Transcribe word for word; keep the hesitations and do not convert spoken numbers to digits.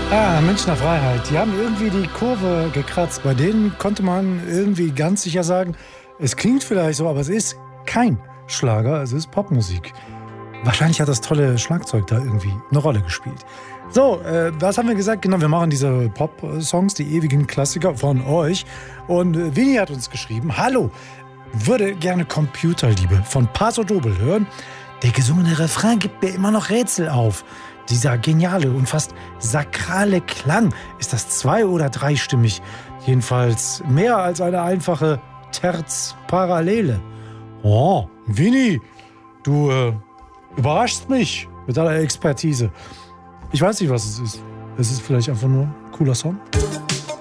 Ah, Münchner Freiheit. Die haben irgendwie die Kurve gekratzt. Bei denen konnte man irgendwie ganz sicher sagen, es klingt vielleicht so, aber es ist kein Schlager, es ist Popmusik. Wahrscheinlich hat das tolle Schlagzeug da irgendwie eine Rolle gespielt. So, äh, was haben wir gesagt? Genau, wir machen diese Pop-Songs, die ewigen Klassiker von euch. Und äh, Winnie hat uns geschrieben, hallo, würde gerne Computerliebe von Paso Doble hören. Der gesungene Refrain gibt mir immer noch Rätsel auf. Dieser geniale und fast sakrale Klang. Ist das zwei- oder dreistimmig? Jedenfalls mehr als eine einfache Terz-Parallele. Oh, Winnie, du äh, überraschst mich mit deiner Expertise. Ich weiß nicht, was es ist. Es ist vielleicht einfach nur ein cooler Song.